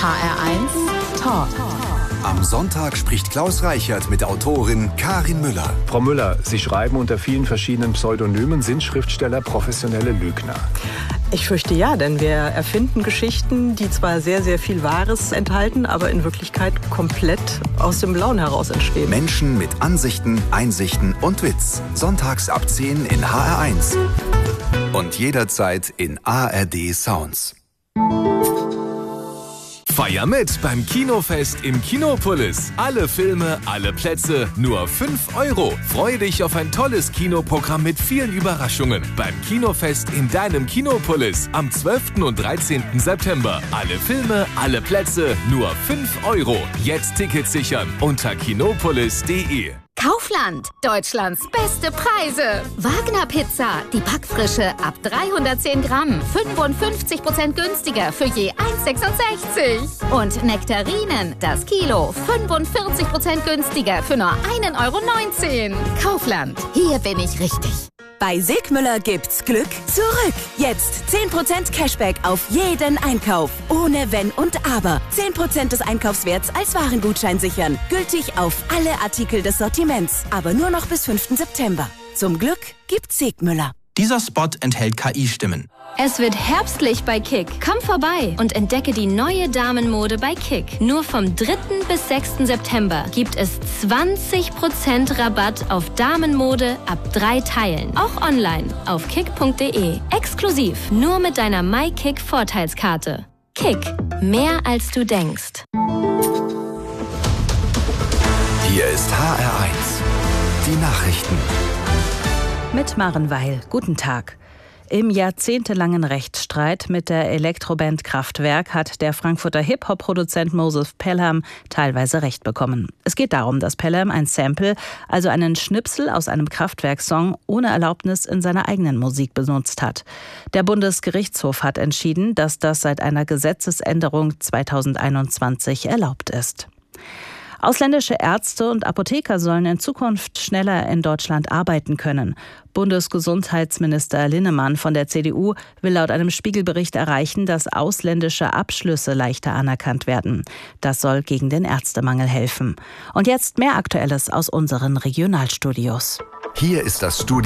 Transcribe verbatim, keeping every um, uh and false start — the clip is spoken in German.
H R eins Talk. Am Sonntag spricht Klaus Reichert mit Autorin Karin Müller. Frau Müller, Sie schreiben unter vielen verschiedenen Pseudonymen, sind Schriftsteller professionelle Lügner? Ich fürchte ja, denn wir erfinden Geschichten, die zwar sehr, sehr viel Wahres enthalten, aber in Wirklichkeit komplett aus dem Blauen heraus entstehen. Menschen mit Ansichten, Einsichten und Witz. Sonntags ab zehn in H R eins. Und jederzeit in A R D Sounds. Feier mit beim Kinofest im Kinopolis. Alle Filme, alle Plätze, nur fünf Euro. Freue dich auf ein tolles Kinoprogramm mit vielen Überraschungen. Beim Kinofest in deinem Kinopolis am zwölften und dreizehnten September. Alle Filme, alle Plätze, nur fünf Euro. Jetzt Tickets sichern unter kinopolis punkt de. Kaufland, Deutschlands beste Preise. Wagner Pizza, die Backfrische ab dreihundertzehn Gramm, fünfundfünfzig Prozent günstiger für je eins Komma sechsundsechzig. Und Nektarinen, das Kilo, fünfundvierzig Prozent günstiger für nur ein Euro neunzehn. Kaufland, hier bin ich richtig. Bei Sigmüller gibt's Glück zurück. Jetzt zehn Prozent Cashback auf jeden Einkauf. Ohne Wenn und Aber. zehn Prozent des Einkaufswerts als Warengutschein sichern. Gültig auf alle Artikel des Sortiments. Aber nur noch bis fünften September. Zum Glück gibt's Sigmüller. Dieser Spot enthält K I-Stimmen. Es wird herbstlich bei Kick. Komm vorbei und entdecke die neue Damenmode bei Kick. Nur vom dritten bis sechsten September gibt es zwanzig Prozent Rabatt auf Damenmode ab drei Teilen. Auch online auf kick punkt de. Exklusiv nur mit deiner MyKick-Vorteilskarte. Kick. Mehr als du denkst. Hier ist H R eins. Die Nachrichten. Mit Maren Weil. Guten Tag. Im jahrzehntelangen Rechtsstreit mit der Elektroband Kraftwerk hat der Frankfurter Hip-Hop-Produzent Moses Pelham teilweise Recht bekommen. Es geht darum, dass Pelham ein Sample, also einen Schnipsel aus einem Kraftwerk-Song, ohne Erlaubnis in seiner eigenen Musik benutzt hat. Der Bundesgerichtshof hat entschieden, dass das seit einer Gesetzesänderung zweitausendeinundzwanzig erlaubt ist. Ausländische Ärzte und Apotheker sollen in Zukunft schneller in Deutschland arbeiten können. Bundesgesundheitsminister Linnemann von der C D U will laut einem Spiegelbericht erreichen, dass ausländische Abschlüsse leichter anerkannt werden. Das soll gegen den Ärztemangel helfen. Und jetzt mehr Aktuelles aus unseren Regionalstudios. Hier ist das Studio